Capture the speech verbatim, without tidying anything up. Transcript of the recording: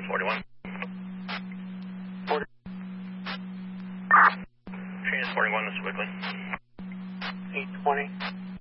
forty-one. forty. Train is forty-one, this is Wiggly. eight twenty.